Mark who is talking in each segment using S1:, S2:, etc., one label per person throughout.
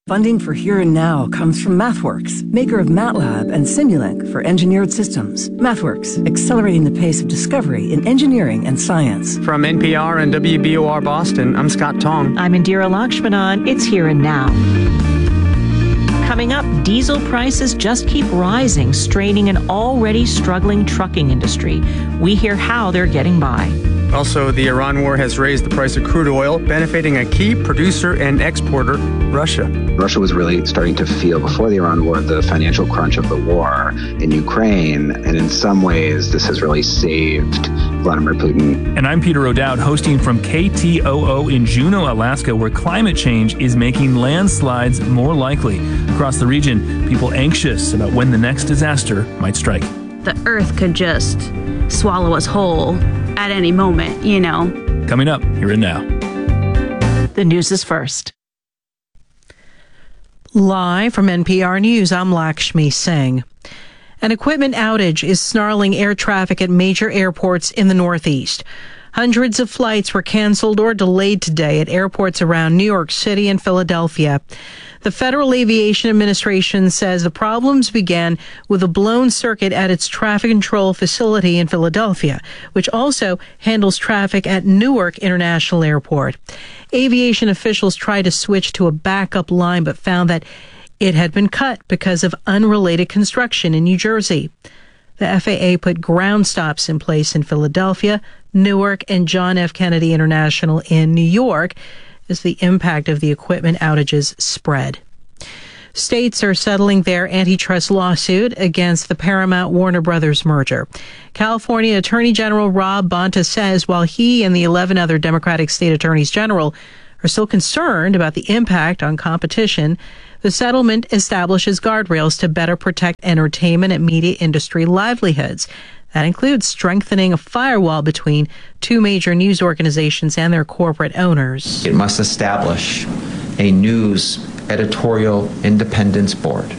S1: Funding for Here and Now comes from MathWorks, maker of MATLAB and Simulink for engineered systems. MathWorks, accelerating the pace of discovery in engineering and science.
S2: From NPR and WBOR Boston, I'm Scott Tong.
S3: I'm Indira Lakshmanan. It's Here and Now. Coming up, diesel prices just keep rising, straining an already struggling trucking industry. We hear how they're getting by.
S2: Also, the Iran war has raised the price of crude oil, benefiting a key producer and exporter, Russia.
S4: Russia was really starting to feel, before the Iran war, the financial crunch of the war in Ukraine. And in some ways, this has really saved Vladimir Putin.
S5: And I'm Peter O'Dowd, hosting from KTOO in Juneau, Alaska, where climate change is making landslides more likely. Across the region, people anxious about when the next disaster might strike.
S6: The earth could just swallow us whole at any moment, you know.
S5: Coming up, Here and Now.
S3: The news is first.
S7: Live from NPR News, I'm Lakshmi Singh. An equipment outage is snarling air traffic at major airports in the Northeast. Hundreds of flights were canceled or delayed today at airports around New York City and Philadelphia. The Federal Aviation Administration says the problems began with a blown circuit at its traffic control facility in Philadelphia, which also handles traffic at Newark International Airport. Aviation officials tried to switch to a backup line but found that it had been cut because of unrelated construction in New Jersey. The FAA put ground stops in place in Philadelphia, Newark, and John F. Kennedy International in New York as the impact of the equipment outages spread. States are settling their antitrust lawsuit against the Paramount-Warner Brothers merger. California Attorney General Rob Bonta says while he and the 11 other Democratic state attorneys general are still concerned about the impact on competition, the settlement establishes guardrails to better protect entertainment and media industry livelihoods. That includes strengthening a firewall between two major news organizations and their corporate owners.
S8: It must establish a news editorial independence board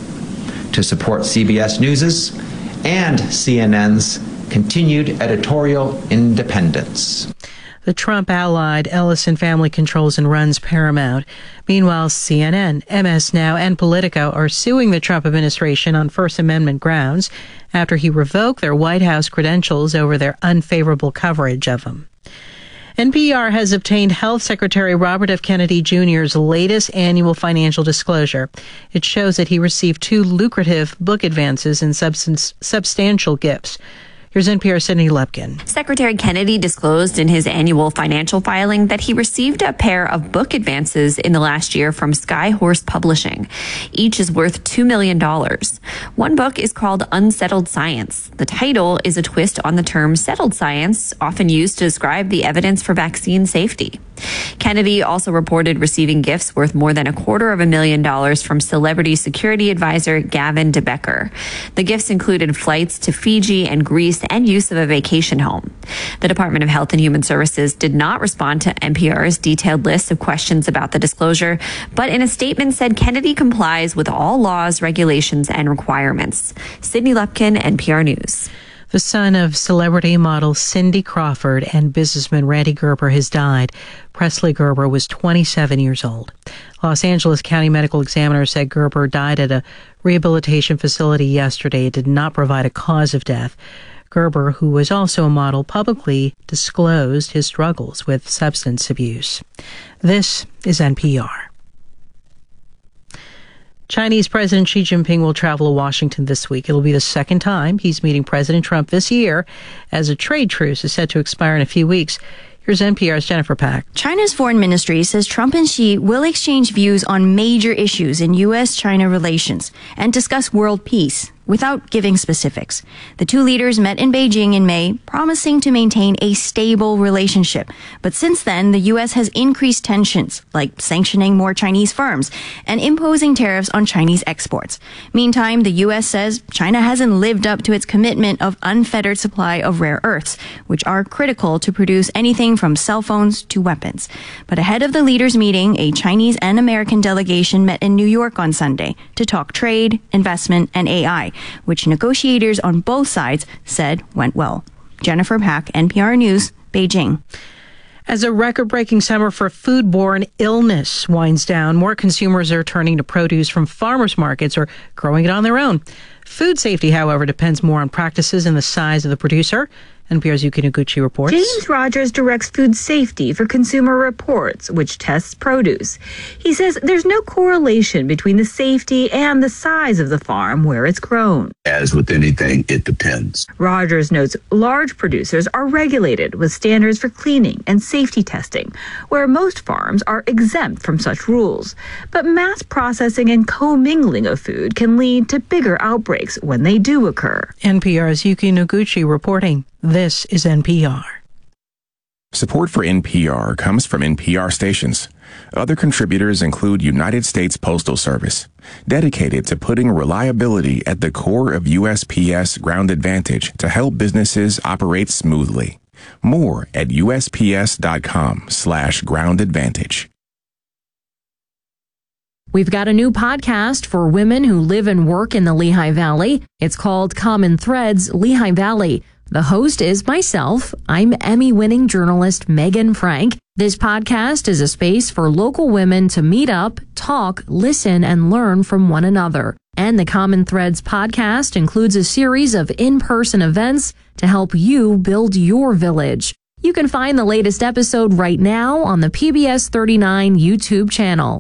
S8: to support CBS News's and CNN's continued editorial independence.
S7: The Trump-allied Ellison family controls and runs Paramount. Meanwhile, CNN, MS Now, and Politico are suing the Trump administration on First Amendment grounds after he revoked their White House credentials over their unfavorable coverage of him. NPR has obtained Health Secretary Robert F. Kennedy Jr.'s latest annual financial disclosure. It shows that he received 2 lucrative book advances and substantial gifts. Here's NPR's Sydney Lepkin.
S9: Secretary Kennedy disclosed in his annual financial filing that he received a pair of book advances in the last year from Skyhorse Publishing. Each is worth $2 million. One book is called Unsettled Science. The title is a twist on the term settled science, often used to describe the evidence for vaccine safety. Kennedy also reported receiving gifts worth more than $250,000 from celebrity security advisor Gavin DeBecker. The gifts included flights to Fiji and Greece and use of a vacation home. The Department of Health and Human Services did not respond to NPR's detailed list of questions about the disclosure, but in a statement said Kennedy complies with all laws, regulations, and requirements. Sydney Lepkin, NPR News.
S7: The son of celebrity model Cindy Crawford and businessman Randy Gerber has died. Presley Gerber was 27 years old. Los Angeles County Medical Examiner said Gerber died at a rehabilitation facility yesterday. It did not provide a cause of death. Gerber, who was also a model, publicly disclosed his struggles with substance abuse. This is NPR. Chinese President Xi Jinping will travel to Washington this week. It'll be the second time he's meeting President Trump this year, as a trade truce is set to expire in a few weeks. Here's NPR's Jennifer Pack.
S10: China's foreign ministry says Trump and Xi will exchange views on major issues in U.S.-China relations and discuss world peace, without giving specifics. The two leaders met in Beijing in May, promising to maintain a stable relationship. But since then, the U.S. has increased tensions, like sanctioning more Chinese firms and imposing tariffs on Chinese exports. Meantime, the U.S. says China hasn't lived up to its commitment of unfettered supply of rare earths, which are critical to produce anything from cell phones to weapons. But ahead of the leaders' meeting, a Chinese and American delegation met in New York on Sunday to talk trade, investment, and AI, which negotiators on both sides said went well. Jennifer Pack, NPR News, Beijing.
S7: As a record-breaking summer for foodborne illness winds down, more consumers are turning to produce from farmers markets or growing it on their own. Food safety, however, depends more on practices and the size of the producer. NPR's Yuki Noguchi reports.
S11: James Rogers directs food safety for Consumer Reports, which tests produce. He says there's no correlation between the safety and the size of the farm where it's grown.
S12: As with anything, it depends.
S11: Rogers notes large producers are regulated with standards for cleaning and safety testing, where most farms are exempt from such rules. But mass processing and commingling of food can lead to bigger outbreaks when they do occur.
S7: NPR's Yuki Noguchi reporting. This is NPR.
S13: Support for NPR comes from NPR stations. Other contributors include United States Postal Service, dedicated to putting reliability at the core of USPS Ground Advantage to help businesses operate smoothly. More at USPS.com/Ground Advantage.
S14: We've got a new podcast for women who live and work in the Lehigh Valley. It's called Common Threads Lehigh Valley. The host is myself. I'm Emmy-winning journalist Megan Frank. This podcast is a space for local women to meet up, talk, listen, and learn from one another. And the Common Threads podcast includes a series of in-person events to help you build your village. You can find the latest episode right now on the PBS 39 YouTube channel.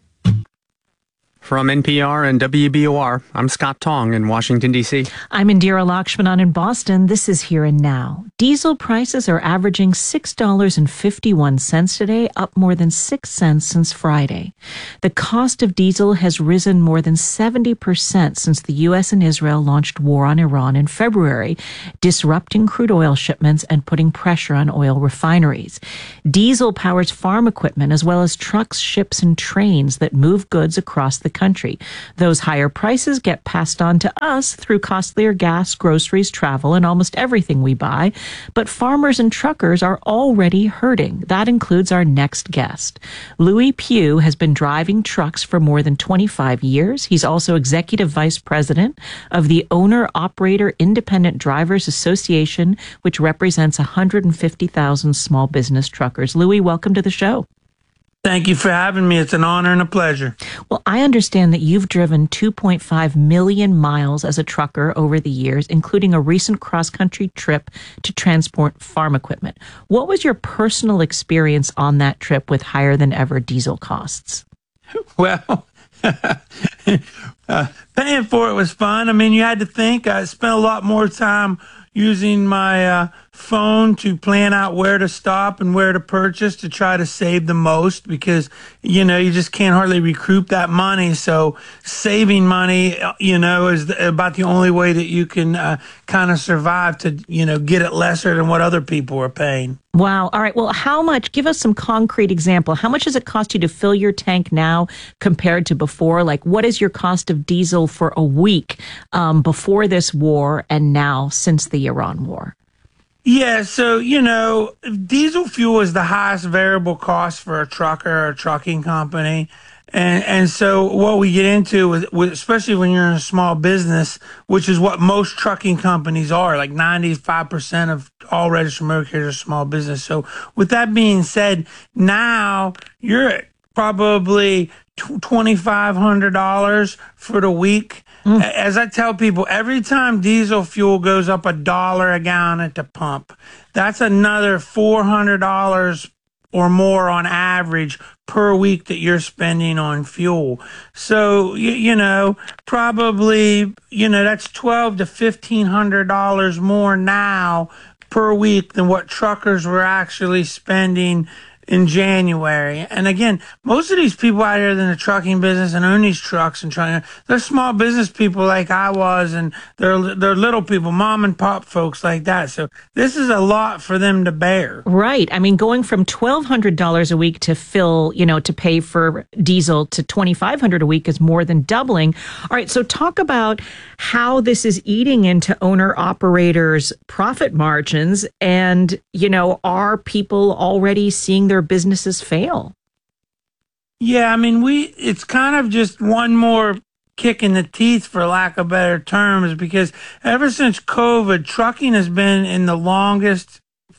S2: From NPR and WBOR, I'm Scott Tong in Washington, D.C.
S3: I'm Indira Lakshmanan in Boston. This is Here and Now. Diesel prices are averaging $6.51 today, up more than 6 cents since Friday. The cost of diesel has risen more than 70% since the U.S. and Israel launched war on Iran in February, disrupting crude oil shipments and putting pressure on oil refineries. Diesel powers farm equipment as well as trucks, ships, and trains that move goods across the country. Those higher prices get passed on to us through costlier gas, groceries, travel, and almost everything we buy. But farmers and truckers are already hurting. That includes our next guest. Louis Pugh has been driving trucks for more than 25 years. He's also executive vice president of the Owner-Operator Independent Drivers Association, which represents 150,000 small business truckers. Louis, welcome to the show.
S15: Thank you for having me. It's an honor and a pleasure.
S3: Well, I understand that you've driven 2.5 million miles as a trucker over the years, including a recent cross-country trip to transport farm equipment. What was your personal experience on that trip with higher-than-ever diesel costs?
S15: Well, paying for it was fun. I mean, you had to think. I spent a lot more time using my phone to plan out where to stop and where to purchase to try to save the most because, you know, you just can't hardly recoup that money. So saving money, you know, is about the only way that you can kind of survive to, you know, get it lesser than what other people are paying.
S3: Wow. All right. Well, how much, give us some concrete example. How much does it cost you to fill your tank now compared to before? Like, what is your cost of diesel for a week before this war and now since the Iran war?
S15: Yeah, so, you know, diesel fuel is the highest variable cost for a trucker or a trucking company. And so what we get into, with especially when you're in a small business, which is what most trucking companies are, like 95% of all registered motor carriers are small business. So with that being said, now you're at probably $2,500 for the week. As I tell people, every time diesel fuel goes up $1 a gallon at the pump, that's another $400 or more on average per week that you're spending on fuel. So, you know, probably, you know, that's $1,200 to $1,500 more now per week than what truckers were actually spending in January. And again, most of these people out here in the trucking business and own these trucks and they're small business people like I was, and they're little people, mom and pop folks like that. So this is a lot for them to bear.
S3: Right. I mean, going from $1,200 a week to fill, you know, to pay for diesel to $2,500 a week is more than doubling. All right. So talk about how this is eating into owner operators' profit margins, and, you know, are people already seeing their businesses fail?
S15: Yeah, I mean, it's kind of just one more kick in the teeth, for lack of better terms, because ever since COVID, trucking has been in the longest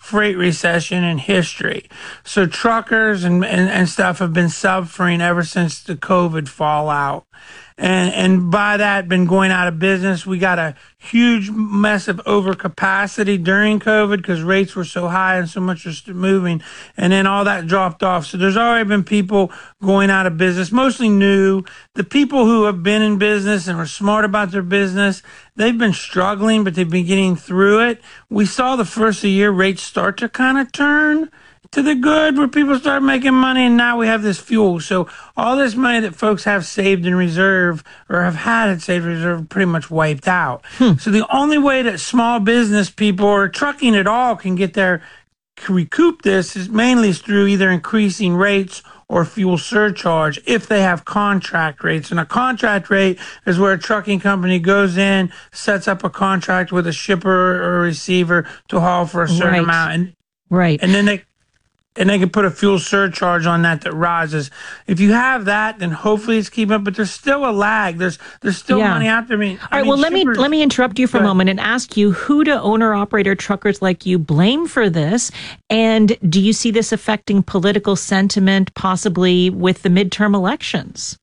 S15: freight recession in history. So truckers and stuff have been suffering ever since the COVID fallout. And by that, been going out of business. We got a huge mess of overcapacity during COVID because rates were so high and so much was moving. And then all that dropped off. So there's already been people going out of business, mostly new. The people who have been in business and were smart about their business, they've been struggling, but they've been getting through it. We saw the first of the year rates start to kind of turn to the good where people start making money, and now we have this fuel. So all this money that folks have saved in reserve or have had it saved in reserve pretty much wiped out. So the only way that small business people or trucking at all can recoup this is mainly through either increasing rates or fuel surcharge if they have contract rates. And a contract rate is where a trucking company goes in, sets up a contract with a shipper or a receiver to haul for a certain amount. And then they can put a fuel surcharge on that rises. If you have that, then hopefully it's keeping up. But there's still a lag. There's still money out there. All
S3: right. Well, let me interrupt you for a moment and ask you, who do owner-operator truckers like you blame for this? And do you see this affecting political sentiment, possibly with the midterm elections?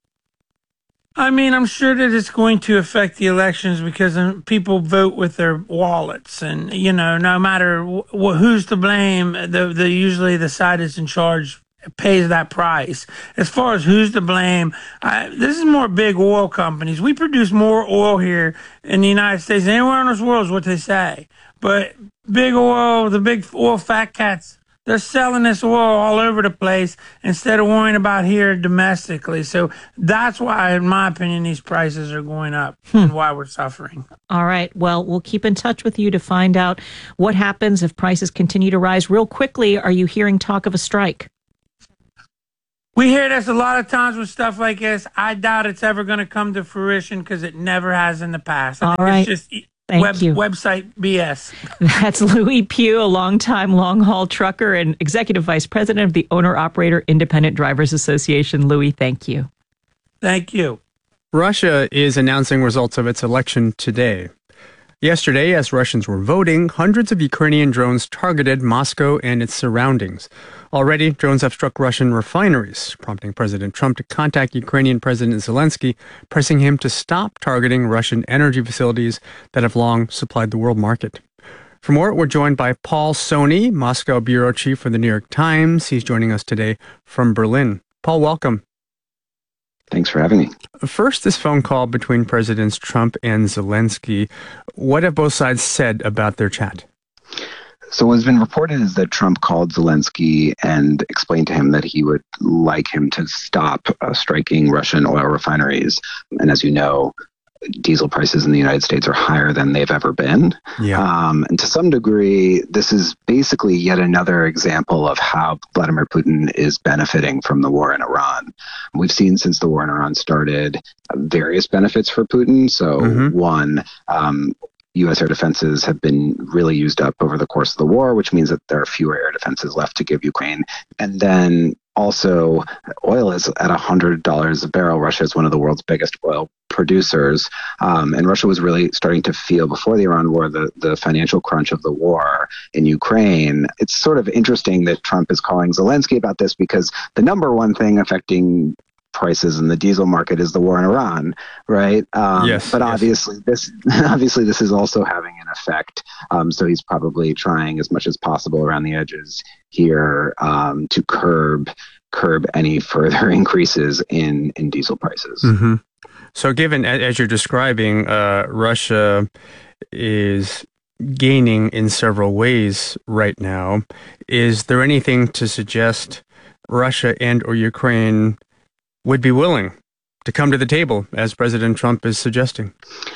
S15: I mean, I'm sure that it's going to affect the elections because people vote with their wallets, and no matter who's to blame, usually the side that's in charge pays that price. As far as who's to blame, this is more big oil companies. We produce more oil here in the United States than anywhere in this world, is what they say. But big oil, the big oil fat cats, they're selling this oil all over the place instead of worrying about here domestically. So that's why, in my opinion, these prices are going up and why we're suffering.
S3: All right. Well, we'll keep in touch with you to find out what happens if prices continue to rise. Real quickly, are you hearing talk of a strike?
S15: We hear this a lot of times with stuff like this. I doubt it's ever going to come to fruition because it never has in the past.
S3: All right.
S15: It's just
S3: Thank you.
S15: Website BS.
S3: That's Louis Pugh, a longtime long-haul trucker and executive vice president of the Owner-Operator Independent Drivers Association. Louis, thank you.
S15: Thank you.
S2: Russia is announcing results of its election today. Yesterday, as Russians were voting, hundreds of Ukrainian drones targeted Moscow and its surroundings. Already, drones have struck Russian refineries, prompting President Trump to contact Ukrainian President Zelensky, pressing him to stop targeting Russian energy facilities that have long supplied the world market. For more, we're joined by Paul Soni, Moscow bureau chief for the New York Times. He's joining us today from Berlin. Paul, welcome.
S4: Thanks for having me.
S2: First, this phone call between Presidents Trump and Zelensky. What have both sides said about their chat?
S4: So what's been reported is that Trump called Zelensky and explained to him that he would like him to stop striking Russian oil refineries. And as you know, diesel prices in the United States are higher than they've ever been. And to some degree, this is basically yet another example of how Vladimir Putin is benefiting from the war in Iran. We've seen since the war in Iran started various benefits for Putin. So one, U.S. air defenses have been really used up over the course of the war, which means that there are fewer air defenses left to give Ukraine. And then also, oil is at $100 a barrel. Russia is one of the world's biggest oil producers. And Russia was really starting to feel, before the Iran war, the financial crunch of the war in Ukraine. It's sort of interesting that Trump is calling Zelensky about this because the number one thing affecting prices in the diesel market is the war in Iran, right? But obviously this is also having an effect. So he's probably trying as much as possible around the edges here to curb any further increases in diesel prices.
S2: So given, as you're describing, Russia is gaining in several ways right now, is there anything to suggest Russia and or Ukraine would be willing to come to the table, as President Trump is suggesting?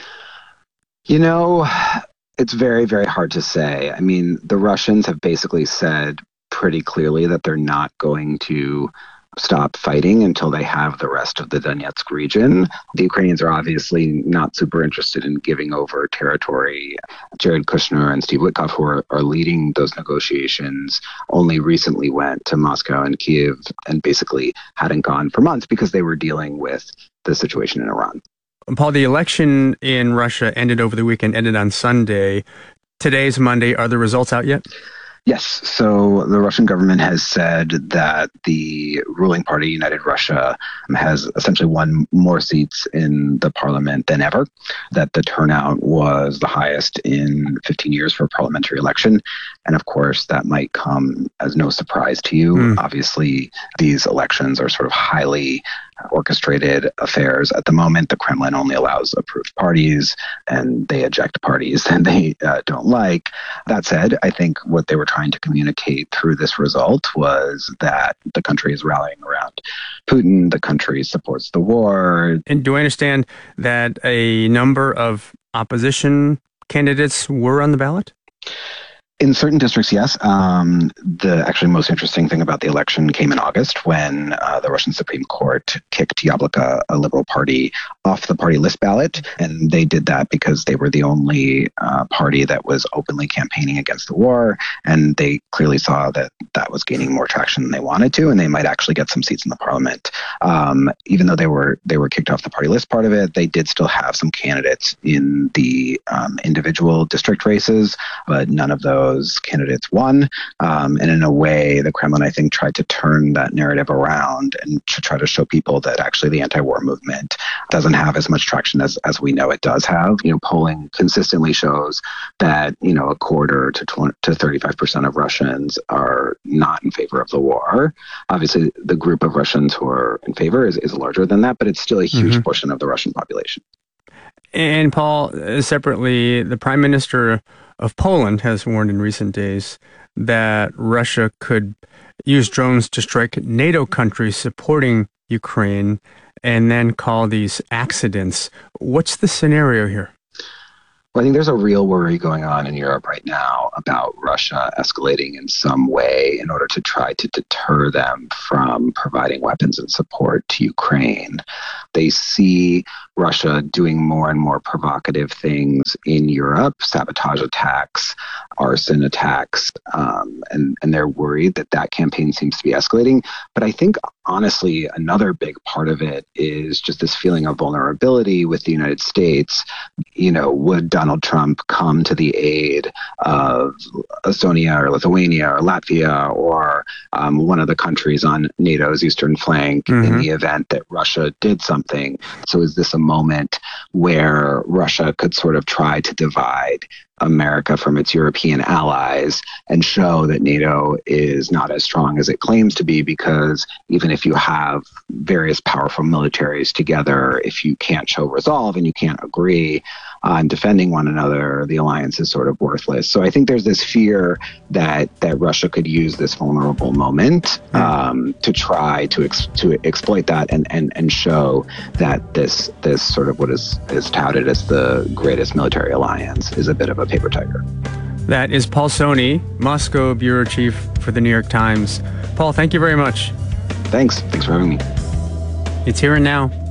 S4: You know, it's very, very hard to say. I mean, the Russians have basically said pretty clearly that they're not going to stop fighting until they have the rest of the Donetsk region. The Ukrainians are obviously not super interested in giving over territory. Jared Kushner and Steve Witkoff, who are leading those negotiations, only recently went to Moscow and Kiev and basically hadn't gone for months because they were dealing with the situation in Iran.
S2: Paul, the election in Russia ended over the weekend, ended on Sunday. Today's Monday. Are the results out yet?
S4: Yes. So the Russian government has said that the ruling party, United Russia, has essentially won more seats in the parliament than ever, that the turnout was the highest in 15 years for a parliamentary election. And of course, that might come as no surprise to you. Obviously, these elections are sort of highly orchestrated affairs. At the moment, the Kremlin only allows approved parties, and they eject parties that they don't like. That said, I think what they were trying to communicate through this result was that the country is rallying around Putin, the country supports the war.
S2: And do I understand that a number of opposition candidates were on the ballot?
S4: In certain districts, yes. The actually most interesting thing about the election came in August when the Russian Supreme Court kicked Yabloko, a liberal party, off the party list ballot. And they did that because they were the only party that was openly campaigning against the war. And they clearly saw that that was gaining more traction than they wanted to, and they might actually get some seats in the parliament. Even though they were kicked off the party list part of it, they did still have some candidates in the individual district races, but none of those candidates won. And in a way, the Kremlin, I think, tried to turn that narrative around and to try to show people that actually the anti-war movement doesn't have as much traction as we know it does have. Polling consistently shows that, a quarter to 35% of Russians are not in favor of the war. Obviously, the group of Russians who are in favor is larger than that, but it's still a huge portion of the Russian population.
S2: And Paul, separately, the Prime Minister of Poland has warned in recent days that Russia could use drones to strike NATO countries supporting Ukraine and then call these accidents. What's the scenario here?
S4: Well, I think there's a real worry going on in Europe right now about Russia escalating in some way in order to try to deter them from providing weapons and support to Ukraine. They see Russia doing more and more provocative things in Europe, sabotage attacks, arson attacks, and they're worried that that campaign seems to be escalating. But I think, honestly, another big part of it is just this feeling of vulnerability with the United States. Would Donald Trump come to the aid of Estonia or Lithuania or Latvia or one of the countries on NATO's eastern flank in the event that Russia did something? So is this a moment where Russia could sort of try to divide America from its European allies and show that NATO is not as strong as it claims to be? Because even if you have various powerful militaries together, if you can't show resolve and you can't agree on defending one another, the alliance is sort of worthless. So I think there's this fear that Russia could use this vulnerable moment to try to exploit that and show that this sort of what is touted as the greatest military alliance is a bit of a paper tiger.
S2: That is Paul Soni, Moscow bureau chief for the New York Times. Paul, thank you very much.
S4: Thanks for having me.
S2: It's Here and Now.